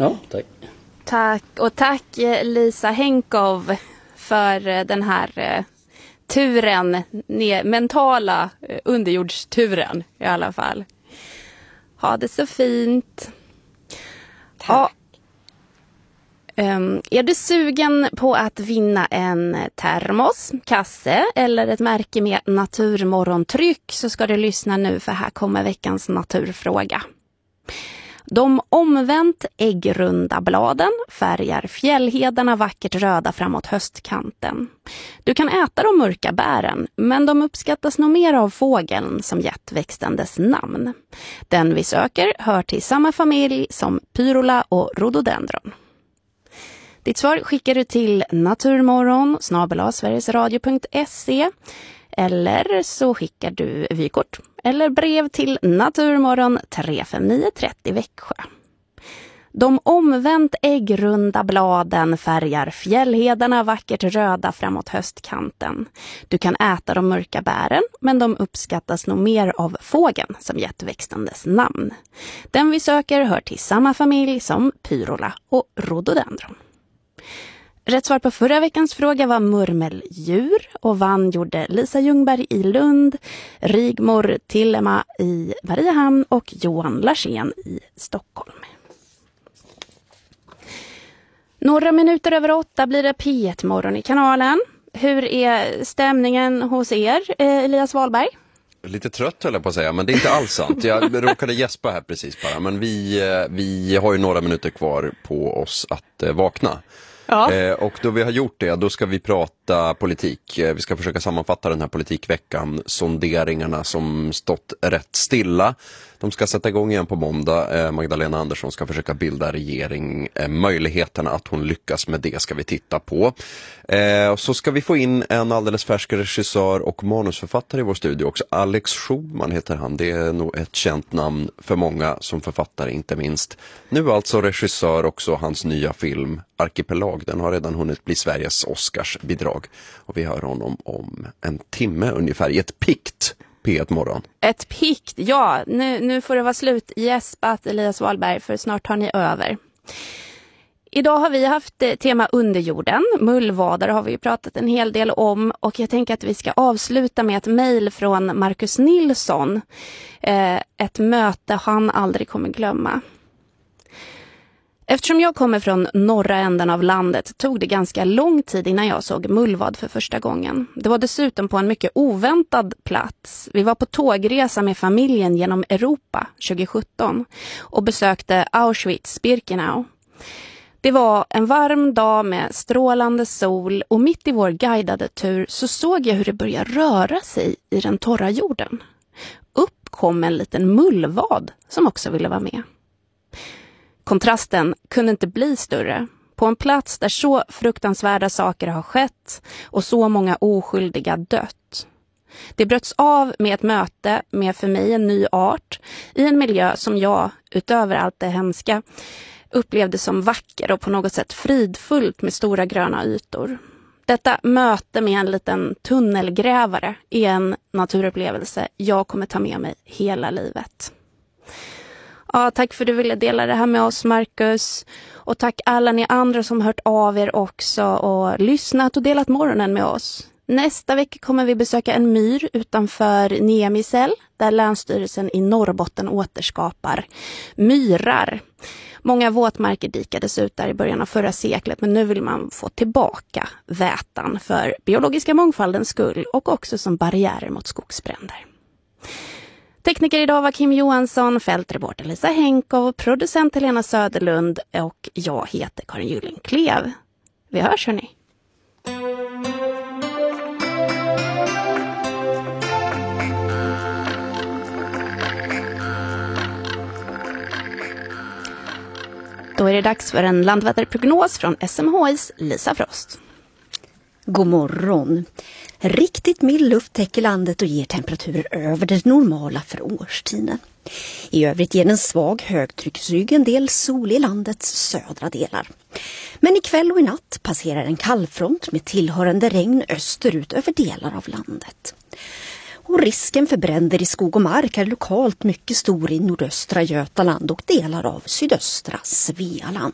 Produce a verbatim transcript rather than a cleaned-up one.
Ja, tack. Tack, och tack Lisa Henkov för den här turen, mentala underjordsturen i alla fall. Ha det så fint. Tack. Ja. Um, är du sugen på att vinna en termos, kasse eller ett märke med naturmorgontryck så ska du lyssna nu, för här kommer veckans naturfråga. De omvänt äggrunda bladen färgar fjällhedarna vackert röda framåt höstkanten. Du kan äta de mörka bären, men de uppskattas nog mer av fågeln som gett växten dess namn. Den vi söker hör till samma familj som pyrola och rhododendron. Ditt svar skickar du till naturmorgon snabel-a sverigesradio punkt se eller så skickar du vykort eller brev till Naturmorgon tre fem nio tre noll Växjö. De omvänt äggrunda bladen färgar fjällhedarna vackert röda framåt höstkanten. Du kan äta de mörka bären, men de uppskattas nog mer av fågeln som gett växten dess namn. Den vi söker hör till samma familj som pyrola och rhododendron. Rätt svar på förra veckans fråga var murmeldjur och vann gjorde Lisa Ljungberg i Lund, Rigmor Tillema i Mariehamn och Johan Larsén i Stockholm. Några minuter över åtta blir det P ett-morgon i kanalen. Hur är stämningen hos er, Elias Wahlberg? Lite trött höll jag på att säga, men det är inte alls sant. Jag råkade gäspa här precis bara, men vi, vi har ju några minuter kvar på oss att vakna. Ja. Eh, och då vi har gjort det, då ska vi prata politik. Eh, vi ska försöka sammanfatta den här politikveckan, sonderingarna som stått rätt stilla. De ska sätta igång igen på måndag. Eh, Magdalena Andersson ska försöka bilda regering. Eh, möjligheterna att hon lyckas med det ska vi titta på. Eh, så ska vi få in en alldeles färsk regissör och manusförfattare i vår studio också. Alex Schulman heter han. Det är nog ett känt namn för många som författare, inte minst. Nu alltså regissör också, hans nya film Arkipelag. Den har redan hunnit bli Sveriges Oscarsbidrag. Och vi hör honom om en timme ungefär i ett pikt P ett-morgon. Ett pikt, ja. Nu, nu får det vara slut i gäspat, Elias Wahlberg, för snart har ni över. Idag har vi haft tema underjorden. Mullvader har vi ju pratat en hel del om. Och jag tänker att vi ska avsluta med ett mejl från Marcus Nilsson. Eh, ett möte han aldrig kommer glömma. Eftersom jag kommer från norra änden av landet tog det ganska lång tid innan jag såg mullvad för första gången. Det var dessutom på en mycket oväntad plats. Vi var på tågresa med familjen genom Europa tjugo-sjutton och besökte Auschwitz-Birkenau. Det var en varm dag med strålande sol och mitt i vår guidade tur så såg jag hur det började röra sig i den torra jorden. Upp kom en liten mullvad som också ville vara med. Kontrasten kunde inte bli större. På en plats där så fruktansvärda saker har skett och så många oskyldiga dött. Det bröts av med ett möte med för mig en ny art i en miljö som jag, utöver allt det hemska, upplevde som vacker och på något sätt fridfullt med stora gröna ytor. Detta möte med en liten tunnelgrävare är en naturupplevelse jag kommer ta med mig hela livet. Ja, tack för att du ville dela det här med oss, Marcus. Och tack alla ni andra som hört av er också och lyssnat och delat morgonen med oss. Nästa vecka kommer vi besöka en myr utanför Niemisäll där Länsstyrelsen i Norrbotten återskapar myrar. Många våtmarker dikades ut där i början av förra seklet, men nu vill man få tillbaka vätan för biologiska mångfaldens skull och också som barriärer mot skogsbränder. Tekniker idag var Kim Johansson, fältreporter Lisa Henkov, producent Helena Söderlund och jag heter Karin Gylling-Klev. Vi hörs hörni. Då är det dags för en landväderprognos från S M H I:s Lisa Frost. God morgon. Riktigt mild luft täcker landet och ger temperaturer över det normala för årstiden. I övrigt ger en svag högtrycksrygg en del sol i landets södra delar. Men ikväll och i natt passerar en kallfront med tillhörande regn österut över delar av landet. Och risken för bränder i skog och mark är lokalt mycket stor i nordöstra Götaland och delar av sydöstra Svealand.